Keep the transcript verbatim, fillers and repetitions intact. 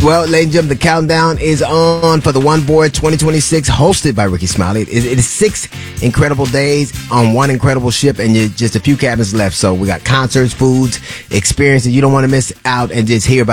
Well, ladies and gentlemen, the countdown is on for the One Board twenty twenty-six, hosted by Ricky Smiley. It, it is six incredible days on one incredible ship, and just a few cabins left. So we got concerts, foods, experiences you don't want to miss out, and just hear about